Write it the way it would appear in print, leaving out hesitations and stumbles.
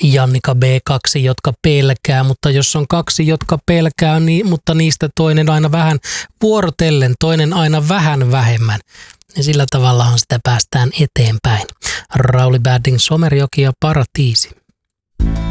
Jannika B2, jotka pelkää, mutta jos on 2, jotka pelkää, niin, mutta niistä toinen aina vähän vuorotellen, toinen aina vähän vähemmän, niin sillä tavallahan sitä päästään eteenpäin. Rauli Badding, Somerjoki ja Paratiisi.